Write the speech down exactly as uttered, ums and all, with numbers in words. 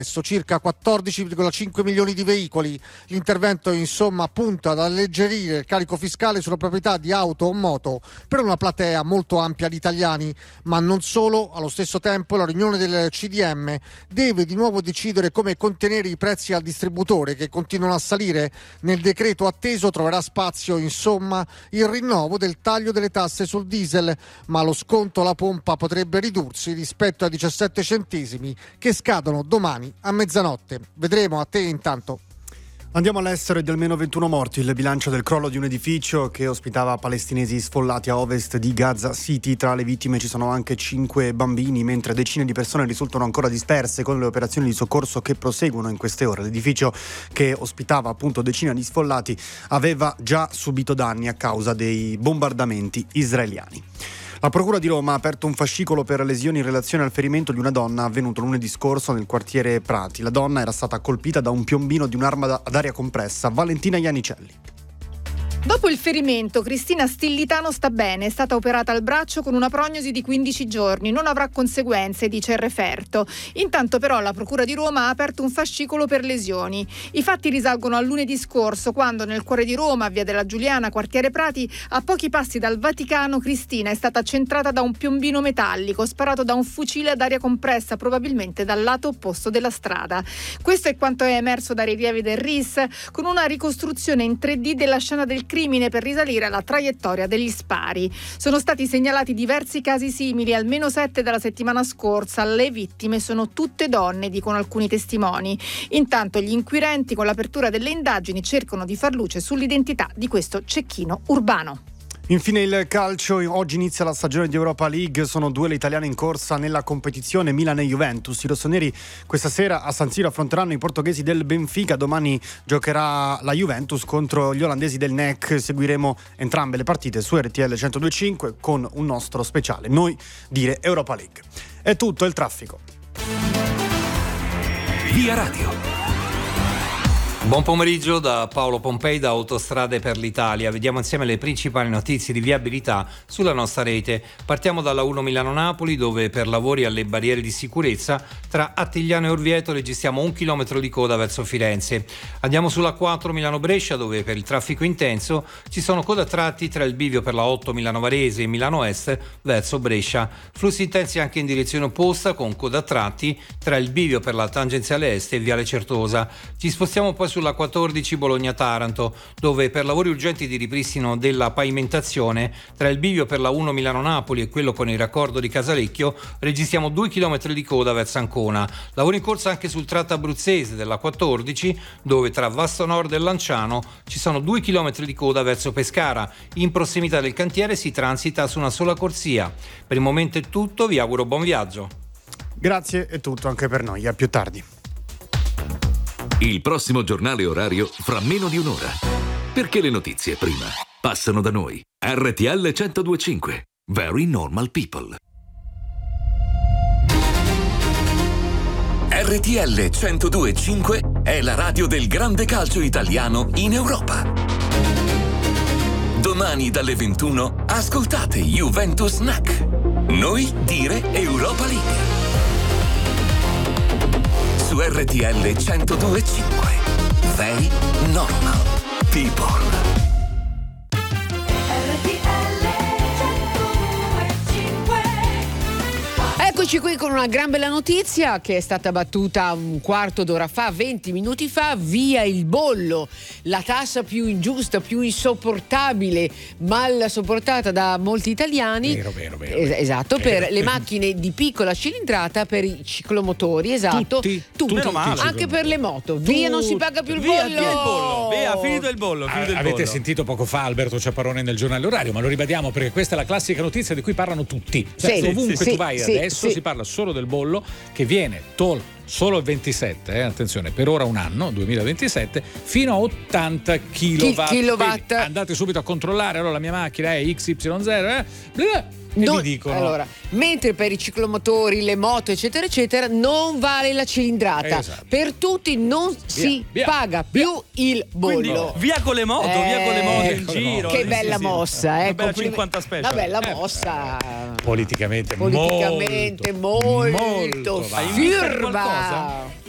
circa quattordici virgola cinque milioni di veicoli. L'intervento insomma punta ad alleggerire il carico fiscale sulla proprietà di auto o moto per una platea molto ampia di italiani, ma non solo. Allo stesso tempo la riunione del C D M deve di nuovo decidere come contenere i prezzi al distributore che continuano a salire. Nel decreto atteso troverà spazio insomma il rinnovo del taglio delle tasse sul diesel, ma lo sconto alla pompa potrebbe ridursi rispetto ai diciassette centesimi che scadono domani a mezzanotte. Vedremo. A te intanto. Andiamo all'estero e di almeno ventuno morti il bilancio del crollo di un edificio che ospitava palestinesi sfollati a ovest di Gaza City. Tra le vittime ci sono anche cinque bambini, mentre decine di persone risultano ancora disperse con le operazioni di soccorso che proseguono in queste ore. L'edificio, che ospitava appunto decine di sfollati, aveva già subito danni a causa dei bombardamenti israeliani. La Procura di Roma ha aperto un fascicolo per lesioni in relazione al ferimento di una donna avvenuto lunedì scorso nel quartiere Prati. La donna era stata colpita da un piombino di un'arma ad aria compressa. Valentina Iannicelli. Dopo il ferimento, Cristina Stillitano sta bene, è stata operata al braccio con una prognosi di quindici giorni, non avrà conseguenze, dice il referto. Intanto però la Procura di Roma ha aperto un fascicolo per lesioni. I fatti risalgono a lunedì scorso, quando nel cuore di Roma, via della Giuliana, quartiere Prati, a pochi passi dal Vaticano, Cristina è stata centrata da un piombino metallico sparato da un fucile ad aria compressa, probabilmente dal lato opposto della strada. Questo è quanto è emerso dai rilievi del R I S, con una ricostruzione in tre D della scena del crimine per risalire alla traiettoria degli spari. Sono stati segnalati diversi casi simili, almeno sette dalla settimana scorsa. Le vittime sono tutte donne, dicono alcuni testimoni. Intanto gli inquirenti, con l'apertura delle indagini, cercano di far luce sull'identità di questo cecchino urbano. Infine il calcio, oggi inizia la stagione di Europa League, sono due le italiane in corsa nella competizione, Milan e Juventus. I rossoneri questa sera a San Siro affronteranno i portoghesi del Benfica, domani giocherà la Juventus contro gli olandesi del N E C. Seguiremo entrambe le partite su R T L centodue e cinque con un nostro speciale, Noi dire Europa League. È tutto, il traffico. Via Radio. Buon pomeriggio da Paolo Pompei da Autostrade per l'Italia. Vediamo insieme le principali notizie di viabilità sulla nostra rete. Partiamo dalla uno Milano-Napoli, dove per lavori alle barriere di sicurezza tra Attigliano e Orvieto registriamo un chilometro di coda verso Firenze. Andiamo sulla quattro Milano-Brescia, dove per il traffico intenso ci sono coda a tratti tra il bivio per la otto Milano-Varese e Milano Est verso Brescia. Flussi intensi anche in direzione opposta, con coda a tratti tra il bivio per la tangenziale est e Viale Certosa. Ci spostiamo poi sulla quattordici Bologna-Taranto, dove per lavori urgenti di ripristino della pavimentazione tra il bivio per la uno Milano-Napoli e quello con il raccordo di Casalecchio registriamo due chilometri di coda verso Ancona. Lavori in corso anche sul tratto abruzzese della quattordici, dove tra Vasto Nord e Lanciano ci sono due chilometri di coda verso Pescara. In prossimità del cantiere si transita su una sola corsia. Per il momento è tutto, vi auguro buon viaggio. Grazie, è tutto anche per noi, a più tardi. Il prossimo giornale orario fra meno di un'ora. Perché le notizie prima passano da noi. R T L centodue e cinque. Very normal people. R T L centodue e cinque è la radio del grande calcio italiano in Europa. Domani dalle ventuno ascoltate Juventus N A C. Noi dire Europa League. Su R T L centodue e cinque. Very normal people. Eccoci qui con una gran bella notizia che è stata battuta un quarto d'ora fa, venti minuti fa, via il bollo, la tassa più ingiusta, più insopportabile, mal sopportata da molti italiani. Vero, vero, vero. Es- esatto, vero. per le macchine di piccola cilindrata, per i ciclomotori, esatto. Tutti, tutti, meno male. anche per le moto. Via, non si paga più il Via, bollo. via il bollo. Via, finito il bollo, finito il Avete bollo. sentito poco fa Alberto Ciapparone nel giornale orario, ma lo ribadiamo perché questa è la classica notizia di cui parlano tutti. Cioè, Sì, ovunque sì, tu sì, vai sì, adesso sì. si parla solo del bollo che viene tolto solo il ventisette, eh, attenzione, per ora un anno, duemilaventisette, fino a ottanta chilowatt. chilowatt. Quindi andate subito a controllare, allora la mia macchina è X Y Z, eh, blah, e Non- vi dicono. allora, mentre per i ciclomotori, le moto, eccetera, eccetera, non vale la cilindrata. Esatto. Per tutti non si via, paga via. più il Quindi bollo. via con le moto, via con le moto in con le giro. Che Sì, bella sì, sì. mossa, Una eh. bella Complime- cinquanta special. Una bella Eh, mossa. Politicamente, Politicamente molto, molto, molto furba. vai.